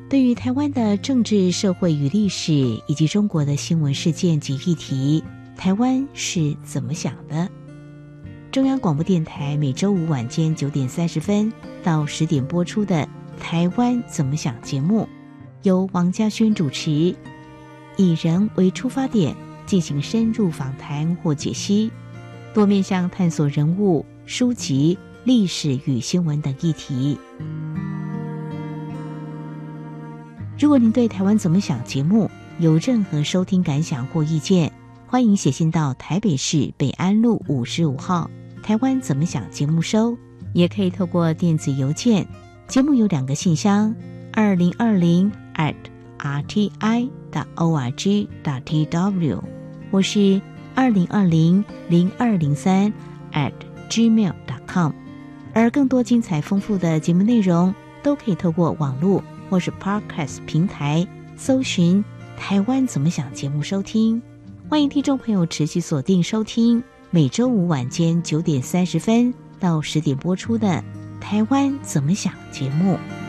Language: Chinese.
对于台湾的政治、社会与历史，以及中国的新闻事件及议题，台湾是怎么想的？中央广播电台每周五晚间9点30分到10点播出的《台湾怎么想》节目，由王家轩主持，以人为出发点，进行深入访谈或解析，多面向探索人物、书籍、历史与新闻等议题。如果您对《台湾怎么想》节目有任何收听感想或意见，欢迎写信到台北市北安路55号台湾怎么想节目收，也可以透过电子邮件。节目有2个信箱2020@rti.org.tw 或是2020-0203@gmail.com。而更多精彩丰富的节目内容都可以透过网络或是 Podcast 平台搜寻台湾怎么想节目收听。欢迎听众朋友持续锁定收听每周五晚间9点30分到10点播出的台湾怎么想节目。